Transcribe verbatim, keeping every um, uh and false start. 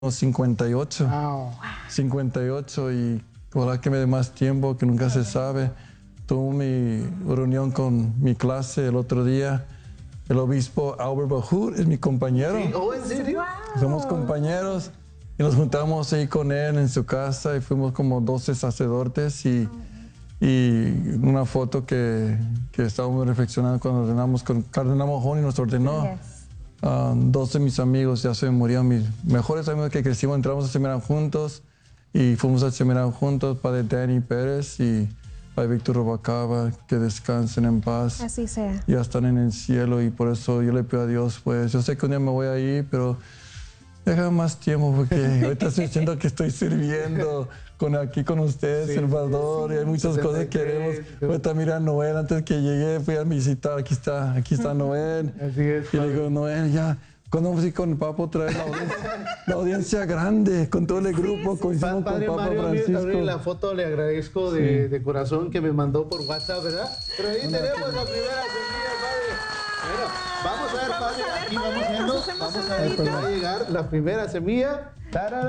cincuenta y ocho. Wow. cincuenta y ocho y ojalá que me dé más tiempo, que nunca se sabe. Tuve mi reunión con mi clase el otro día. El obispo Albert Bajur es mi compañero. ¿Sí? Oh, ¿en serio? Somos compañeros y nos juntamos ahí con él en su casa y fuimos como doce sacerdotes y, y una foto que, que estábamos reflexionando cuando ordenamos con Cardenal Mahoney nos ordenó. Yes. Um, dos de mis amigos ya se me murieron, mis mejores amigos que crecimos, entramos a seminar juntos y fuimos a seminar juntos, Padre Danny Pérez y Padre Víctor Robacaba, que descansen en paz. Así sea. Ya están en el cielo y por eso yo le pido a Dios, pues yo sé que un día me voy a ir, pero deja más tiempo porque ahorita estoy diciendo que estoy sirviendo con, aquí con ustedes, Sí, Salvador, sí, sí. y hay muchas cosas que queremos. Ahorita mira a Noel, antes que llegué fui a visitar, aquí está, aquí está Noel. Así es. Y le digo, Noel, ya, ¿cuándo vamos a ir con el Papa otra vez? La audiencia, la audiencia grande, con todo el grupo, coincidimos con Padre Papa Mario, a mí- a mí Francisco. la foto le agradezco de, de corazón que me mandó por WhatsApp, ¿verdad? Pero ahí tenemos la primera semilla, Padre. Bueno, vamos a ver, Padre, aquí vamos viendo, vamos a ver, va a llegar la primera semilla. ¡Tarara!